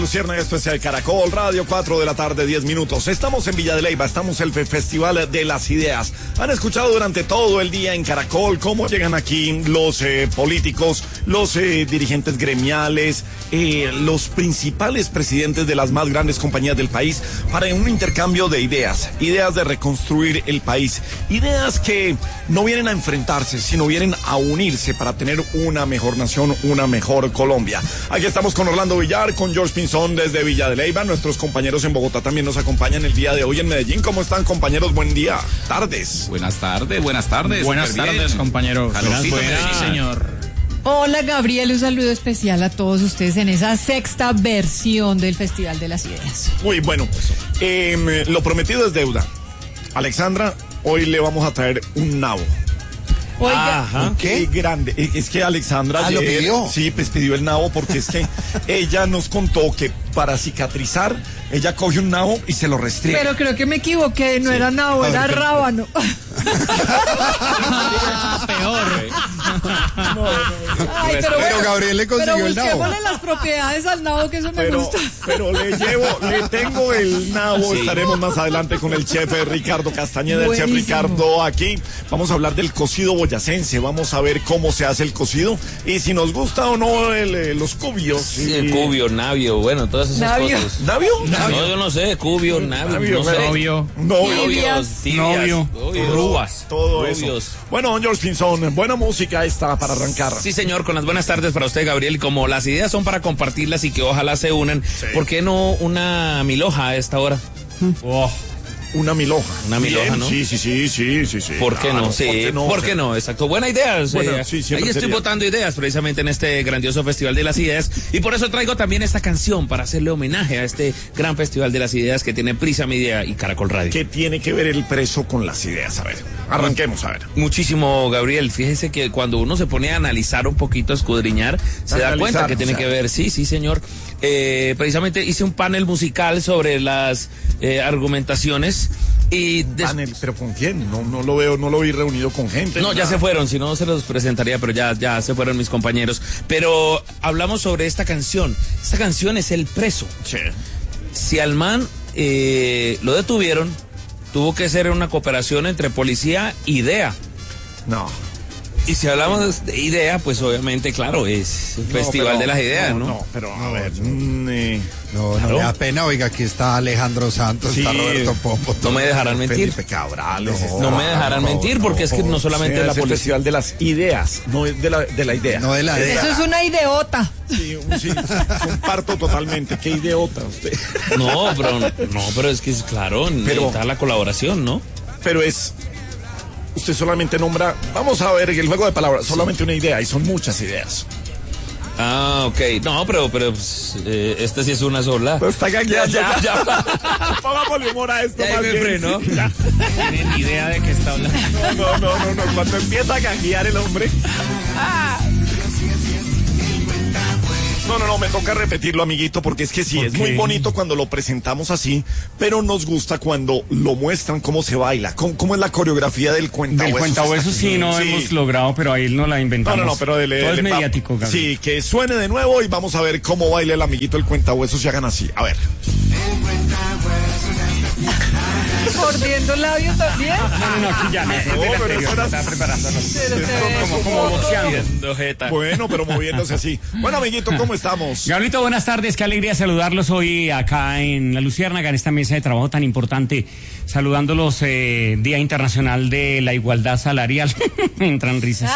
Luciérnaga, esto es el Caracol Radio, 4 de la tarde, 10 minutos. Estamos en Villa de Leyva, estamos en el Festival de las Ideas. Han escuchado durante todo el día en Caracol cómo llegan aquí los políticos, los dirigentes gremiales, los principales presidentes de las más grandes compañías del país para un intercambio de ideas de reconstruir el país, ideas que no vienen a enfrentarse, sino vienen a unirse para tener una mejor nación, una mejor Colombia. Aquí estamos con Orlando Villar, con George Pinzón desde Villa de Leyva. Nuestros compañeros en Bogotá también nos acompañan el día de hoy en Medellín. ¿Cómo están, compañeros? Buen día. Tardes. Buenas tardes. Buenas tardes, compañeros. Buenas, sí, señor. Hola, Gabriel, un saludo especial a todos ustedes en esa sexta versión del Festival de las Ideas. Muy bueno. Lo prometido es deuda. Alexandra, hoy le vamos a traer un nabo. Oiga, ajá, qué grande. Es que Alexandra ayer, ¿lo pidió? Sí, pues pidió el nabo porque es que ella nos contó que para cicatrizar ella coge un nabo y se lo restriega. pero creo que me equivoqué, no era nabo, era rábano. Peor. Ay, Pero Gabriel le consiguió el nabo. Pero busquémosle las propiedades al nabo, que eso me gusta. Pero le tengo el nabo. Sí. Estaremos más adelante con el chef Ricardo Castañeda, el chef Ricardo aquí. Vamos a hablar del cocido boyacense, vamos a ver cómo se hace el cocido y si nos gusta o no los cubios. Sí, el cubio, navio, bueno, todas esas cosas. ¿Navio? No, yo no sé, cubio, navio, no sé. Novio. Tibias, rúas, todo rubios. Eso. Bueno, don George Pinzón, buena música esta para arrancar. Sí, señor, con las buenas tardes para usted, Gabriel. Como las ideas son para compartirlas y que ojalá se unan, sí. ¿Por qué no una milhoja a esta hora? Una milhoja. Una milhoja, bien, ¿no? Sí. ¿Por qué no? Sí, ¿por qué no? Exacto. Buena idea. Bueno, sí, ahí estoy votando ideas precisamente en este grandioso Festival de las Ideas. Y por eso traigo también esta canción para hacerle homenaje a este gran Festival de las Ideas que tiene Prisa Media y Caracol Radio. ¿Qué tiene que ver el preso con las ideas? A ver, arranquemos a ver. Muchísimo, Gabriel. Fíjese que cuando uno se pone a analizar un poquito, a escudriñar, se da cuenta que tiene que ver. Sí, señor. Precisamente hice un panel musical sobre las argumentaciones. Panel, ¿pero con quién? No lo veo, no lo vi reunido con gente. No, ya se fueron, si no se los presentaría, pero ya se fueron mis compañeros. Pero hablamos sobre esta canción. Esta canción es El Preso. Sí. Si al man lo detuvieron, tuvo que ser una cooperación entre policía y DEA. No. Y si hablamos de idea, pues obviamente, claro, es el Festival de las Ideas, ¿no? No, pero a ver. No me da pena, oiga, aquí está Alejandro Santos, sí, está Roberto Pombo. No me dejarán mentir. Felipe Cabral. No me dejarán mentir porque es que no solamente es la policía. Es el Festival de las Ideas, no es de la idea. No de la idea. Eso es una ideota. Sí, comparto totalmente. ¿Qué ideota usted? No, pero es que es claro, necesita la colaboración, ¿no? Pero usted solamente nombra, vamos a ver el juego de palabras, solamente una idea y son muchas ideas. Ah, ok. No, pero pues, esta sí es una sola. Pues está ya. Pongámosle humor a esto. Ya más me freno. No tienen ni idea de qué está hablando. No. Cuando empieza a gaguear el hombre. No, me toca repetirlo, amiguito, porque es que sí, es muy bonito cuando lo presentamos así, pero nos gusta cuando lo muestran cómo se baila, cómo es la coreografía del cuentahuesos. Del cuentahuesos sí no hemos logrado, pero ahí no la inventamos. No, pero todo es mediático, Gabriel. Sí, que suene de nuevo y vamos a ver cómo baila el amiguito el cuentahuesos y hagan así. A ver. ¿Mordiendo labio también? No, aquí ya. Está preparándonos. Como boxeando. Bueno, pero moviéndose así. Bueno, amiguito, ¿cómo estamos? Gabrielito, buenas tardes. Qué alegría saludarlos hoy acá en La Luciérnaga, en esta mesa de trabajo tan importante. Saludándolos, Día Internacional de la Igualdad Salarial. Entran risas.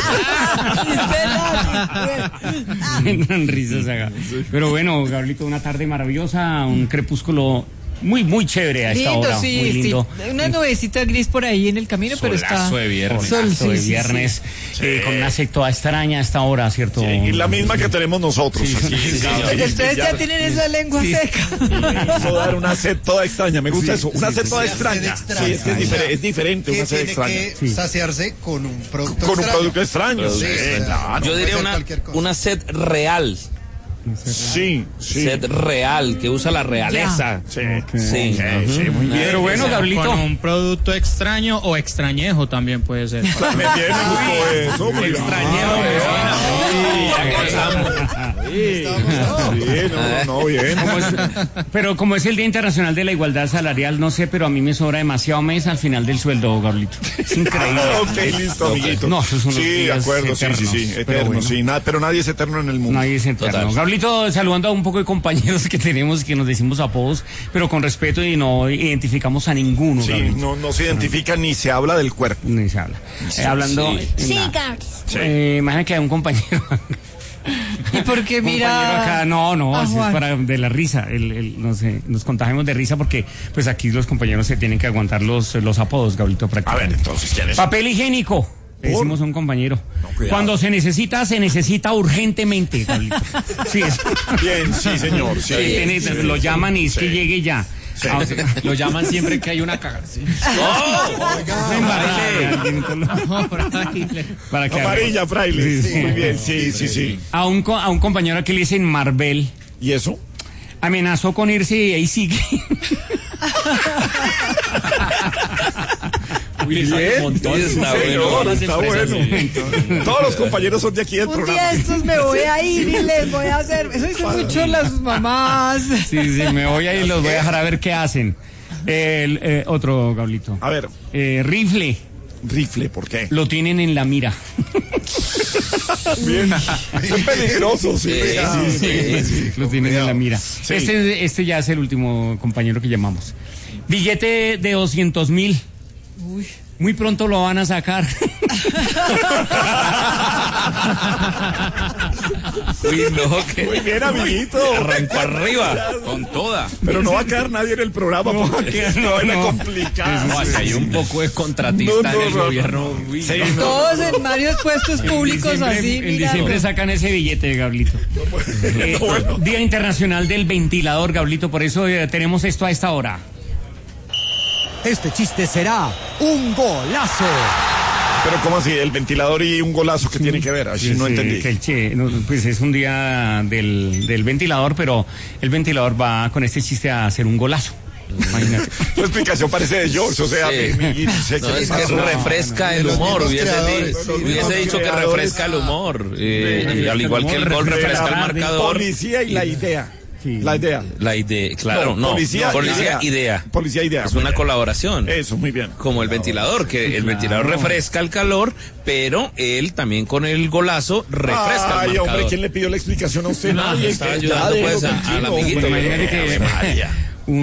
Entran risas acá. Pero bueno, Gabrielito, una tarde maravillosa, un crepúsculo muy chévere a esta hora, sí, muy lindo. Sí. Una nubecita gris por ahí en el camino, pero está... Solazo de viernes, con una sed toda extraña a esta hora, ¿cierto? Sí, la misma que tenemos nosotros. Ustedes ya tienen esa lengua seca. Eso dar una sed toda extraña, me gusta eso, una sed toda extraña. Sí, es que es diferente una sed extraña. Tiene que saciarse con un producto extraño. Con un producto extraño. Claro. Yo diría una sed real. Sí. Sed real, que usa la realeza. Sí, muy bien. Pero bueno, Gabrielito. Con un producto extraño o extrañejo también puede ser. Me gustó eso. Extrañejo. no, bien. Pero como es el Día Internacional de la Igualdad Salarial, no sé, pero a mí me sobra demasiado mes al final del sueldo, Gablito. Es increíble. Ok, listo, amiguito. No, eso es unos sí, de acuerdo, eternos, sí, eterno, bueno. sí. Pero nadie es eterno en el mundo. Nadie es eterno. Total. Gablito, saludando a un poco de compañeros que tenemos que nos decimos apodos, pero con respeto y no identificamos a ninguno. Sí, Gablito. no se identifica ni se habla del cuerpo. Ni se habla. Hablando. Sí, Imagina que hay un compañero. ¿Y por qué mira? Compañero acá, no, a así es Juan? para de la risa. No sé, nos contagiamos de risa porque pues aquí los compañeros se tienen que aguantar los apodos, Gablito, A ver, prácticamente. entonces, ¿quién es? Papel higiénico. Le decimos a un compañero. cuidado. Cuando se necesita urgentemente, Gablito. Sí, es. Bien, sí, señor. Sí, Lo llaman y es que sí. llegue ya. Sí. Lo llaman siempre que hay una cagada. ¿Sí? Una embarrada de alguien, entonces para que Amarilla, fraile. Sí, Muy bien, sí. a un compañero que le dicen Marvel ¿Y eso? amenazó con irse y ahí sigue. Uy, Bien, montón. está señor, bueno. está bueno. Todos los compañeros son de aquí del Un programa. día estos me voy a ir y les voy a hacer. Eso dicen mucho las mamás. Sí, me voy a ir y los voy a dejar a ver qué hacen. Otro, Gablito. A ver, Rifle, rifle, ¿por qué? lo tienen en la mira. Bien. Es peligroso, sí. Sí. Lo tienen en la mira. Sí. Este ya es el último compañero que llamamos. Billete de 200,000. Muy pronto lo van a sacar. Uy, no, que Muy bien, amiguito. arrancó arriba, con toda. Pero no va a quedar nadie en el programa porque no van a no. complicar. No, aquí hay un poco de contratista en el gobierno. Uy, Sí, no. Todos en varios puestos públicos así, En mira. diciembre sacan ese billete, Gablito. Bueno. Día Internacional del Ventilador, Gablito. Por eso tenemos esto a esta hora. Este chiste será un golazo. Pero ¿cómo así? El ventilador y un golazo que tiene que ver. Así no entendí. Pues es un día del ventilador, pero el ventilador va con este chiste a hacer un golazo. Imagínate. Tu explicación parece de George, o sea, Sí. No, es que refresca el humor. Hubiese dicho que refresca el humor. Al igual que el gol refresca el marcador. Policía y la idea. Sí. La idea. La idea, claro, no. Policía, Idea. Policía, idea. Es una colaboración. Eso, muy bien. Como el ventilador, que el ventilador refresca el calor, pero él también con el golazo refresca el marcador. hombre, ¿quién le pidió la explicación a usted? No, Nadie. estaba Ya, ayudando, déjelo pues, al tranquilo, amiguito. hombre. Imagínate que María.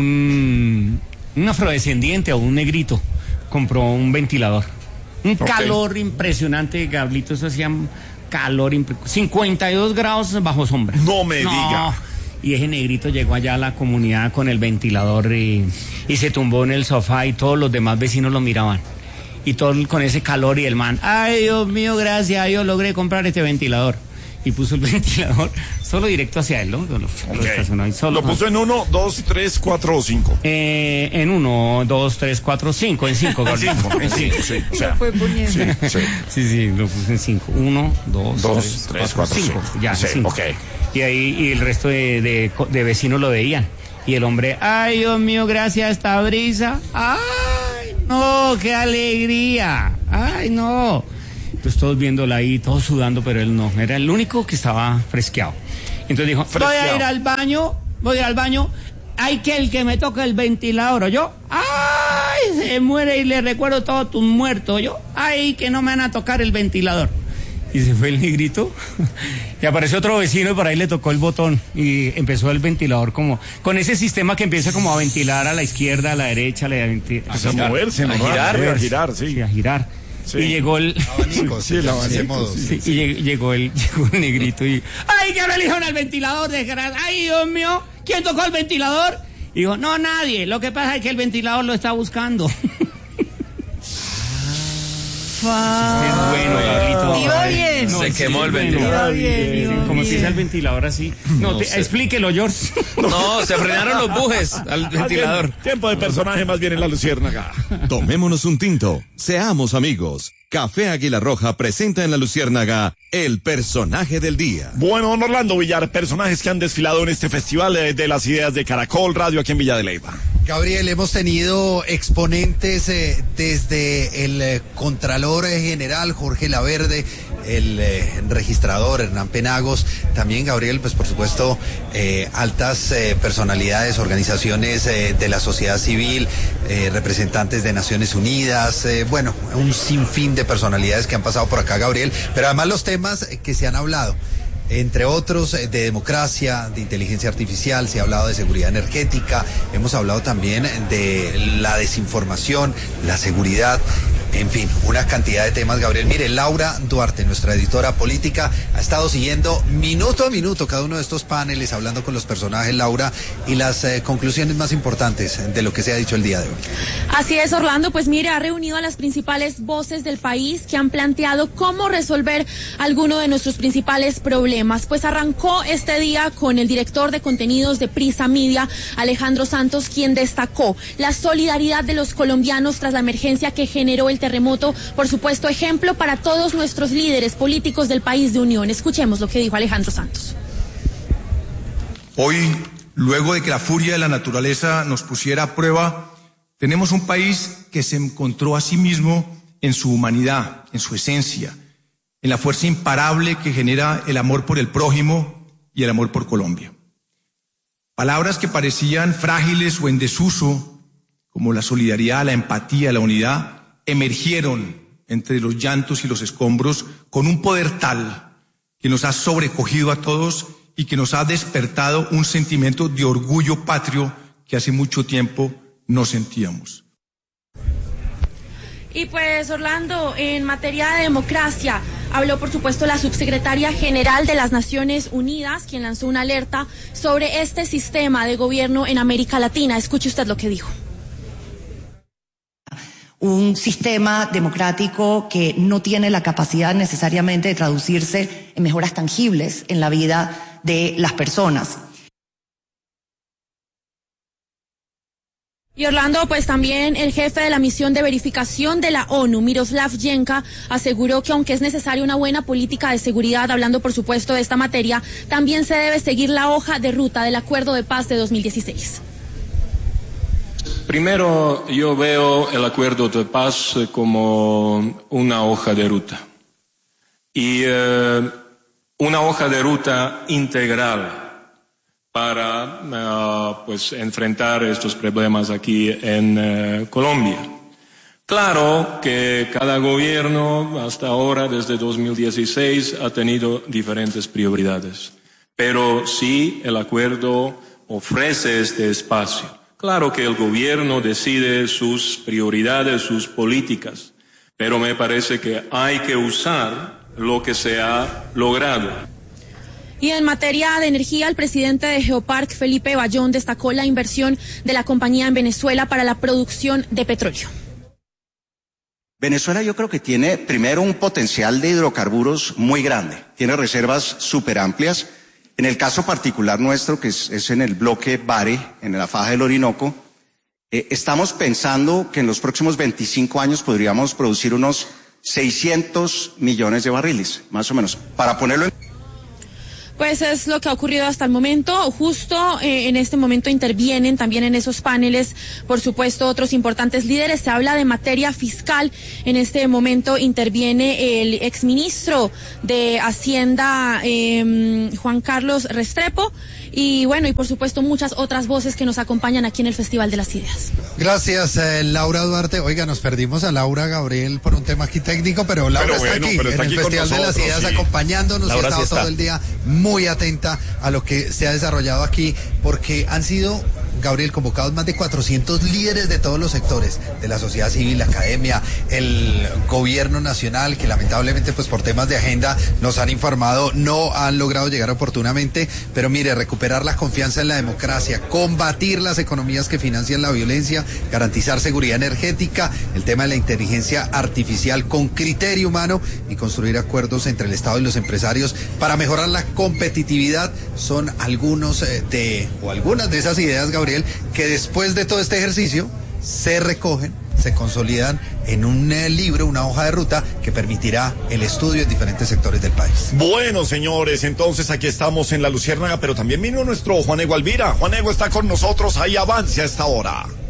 un afrodescendiente o un negrito compró un ventilador. Un Ok. calor impresionante, Gablito, eso hacía calor 52 grados bajo sombra. No me diga. Y ese negrito llegó allá a la comunidad con el ventilador y se tumbó en el sofá y todos los demás vecinos lo miraban. Y todos con ese calor y el man, ay Dios mío, gracias, yo logré comprar este ventilador. Y puso el ventilador solo directo hacia él, ¿no? Lo estacionó ahí solo. Lo puso en 1, 2, 3, 4 o 5. En 1, 2, 3, 4, 5, en 5, En 5, sí. O sea, Lo fue poniendo. sí. Sí, lo puse en 5. 1, 2, 2, 3, 4, 5. 5. Ya, Sí, 5. ok. Y ahí y el resto de vecinos lo veían. Y el hombre, ay Dios mío, gracias a esta brisa. Ay, no, qué alegría. Ay, no. Entonces todos viéndola ahí, todos sudando, pero él no. Era el único que estaba fresqueado. Entonces dijo, voy a ir al baño. Ay, que el que me toca el ventilador, ¿o yo? Ay, se muere y le recuerdo todos tus muertos, ¿yo? Ay, que no me van a tocar el ventilador. Y se fue el negrito y apareció otro vecino y por ahí le tocó el botón y empezó el ventilador como con ese sistema que empieza como a ventilar a la izquierda, a la derecha, a moverse, ¿no? A girar, sí. a girar. Sí. Y llegó el Abanico, sí, el abanico. sí, y llegó el negrito y ¡ay, que me eligieron al ventilador, desgraciado! ¡Ay, Dios mío! ¿Quién tocó el ventilador? Y dijo, no, nadie. Lo que pasa es que el ventilador lo está buscando. Es bueno, Gablito. Iba bien. Se quemó el bueno. ventilador. Iba bien, iba Como bien. empieza el ventilador así. No, explíquelo, George. No, se frenaron los bujes al ventilador. Tiempo de personaje más bien en la Luciérnaga. Tomémonos un tinto, seamos amigos. Café Águila Roja presenta en la Luciérnaga el personaje del día. Bueno, don Orlando Villar, personajes que han desfilado en este festival de las ideas de Caracol Radio aquí en Villa de Leyva. Gabriel, hemos tenido exponentes desde el Contralor General Jorge Laverde, el registrador Hernán Penagos, también Gabriel, pues por supuesto altas personalidades, organizaciones de la sociedad civil, representantes de Naciones Unidas, bueno, un sinfín de personalidades que han pasado por acá, Gabriel, pero además los temas que se han hablado, entre otros de democracia, de inteligencia artificial, se ha hablado de seguridad energética, hemos hablado también de la desinformación, la seguridad, en fin, una cantidad de temas, Gabriel. Mire, Laura Duarte, nuestra editora política, ha estado siguiendo minuto a minuto cada uno de estos paneles, hablando con los personajes, Laura, y las conclusiones más importantes de lo que se ha dicho el día de hoy. Así es, Orlando, pues mire, ha reunido a las principales voces del país que han planteado cómo resolver alguno de nuestros principales problemas. Pues arrancó este día con el director de contenidos de Prisa Media, Alejandro Santos, quien destacó la solidaridad de los colombianos tras la emergencia que generó el terremoto, por supuesto, ejemplo para todos nuestros líderes políticos del país de unión. Escuchemos lo que dijo Alejandro Santos. Hoy, luego de que la furia de la naturaleza nos pusiera a prueba, tenemos un país que se encontró a sí mismo en su humanidad, en su esencia, en la fuerza imparable que genera el amor por el prójimo y el amor por Colombia. Palabras que parecían frágiles o en desuso, como la solidaridad, la empatía, la unidad, emergieron entre los llantos y los escombros con un poder tal que nos ha sobrecogido a todos y que nos ha despertado un sentimiento de orgullo patrio que hace mucho tiempo no sentíamos. Y pues, Orlando, en materia de democracia, habló por supuesto la subsecretaria general de las Naciones Unidas, quien lanzó una alerta sobre este sistema de gobierno en América Latina. Escuche usted lo que dijo. Un sistema democrático que no tiene la capacidad necesariamente de traducirse en mejoras tangibles en la vida de las personas. Y Orlando, pues también el jefe de la misión de verificación de la ONU, Miroslav Jenka, aseguró que aunque es necesaria una buena política de seguridad, hablando por supuesto de esta materia, también se debe seguir la hoja de ruta del Acuerdo de Paz de 2016. Primero, yo veo el Acuerdo de Paz como una hoja de ruta. Y una hoja de ruta integral para pues enfrentar estos problemas aquí en Colombia. Claro que cada gobierno hasta ahora, desde 2016, ha tenido diferentes prioridades, pero sí el acuerdo ofrece este espacio. Claro que el gobierno decide sus prioridades, sus políticas, pero me parece que hay que usar lo que se ha logrado. Y en materia de energía, el presidente de Geopark, Felipe Bayón, destacó la inversión de la compañía en Venezuela para la producción de petróleo. Venezuela yo creo que tiene primero un potencial de hidrocarburos muy grande, tiene reservas súper amplias. En el caso particular nuestro, que es en el bloque Bare, en la faja del Orinoco, estamos pensando que en los próximos 25 años podríamos producir unos 600 millones de barriles, más o menos, para ponerlo en... Pues es lo que ha ocurrido hasta el momento. Justo en este momento intervienen también en esos paneles, por supuesto, otros importantes líderes. Se habla de materia fiscal. En este momento interviene el exministro de Hacienda, Juan Carlos Restrepo. Y bueno, y por supuesto muchas otras voces que nos acompañan aquí en el Festival de las Ideas. Gracias, Laura Duarte. Oiga, nos perdimos a Laura Gabriel por un tema aquí técnico, pero Laura está aquí en el Festival de las Ideas, sí, acompañándonos, y ha estado todo el día muy atenta a lo que se ha desarrollado aquí, porque han sido, Gabriel, convocados más de 400 líderes de todos los sectores, de la sociedad civil, la academia, el gobierno nacional, que lamentablemente pues por temas de agenda nos han informado, no han logrado llegar oportunamente, pero mire, recuperar la confianza en la democracia, combatir las economías que financian la violencia, garantizar seguridad energética, el tema de la inteligencia artificial con criterio humano y construir acuerdos entre el Estado y los empresarios para mejorar la competitividad, son algunas de esas ideas, Gabriel, que después de todo este ejercicio se recogen, se consolidan en un libro, una hoja de ruta que permitirá el estudio en diferentes sectores del país. Bueno, señores, entonces aquí estamos en La Luciérnaga, pero también vino nuestro Juan Ego Alvira. Juan Ego está con nosotros, ahí avance a esta hora.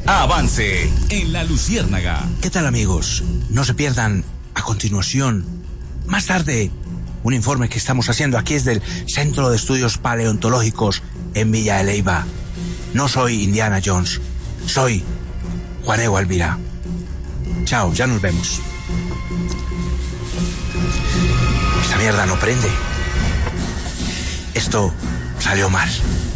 Avance en La Luciérnaga. ¿Qué tal, amigos? No se pierdan a continuación, más tarde, un informe que estamos haciendo aquí es del Centro de Estudios Paleontológicos en Villa de Leyva. No soy Indiana Jones, soy Juanego Alvira. Chao, ya nos vemos. Esta mierda no prende. Esto salió mal.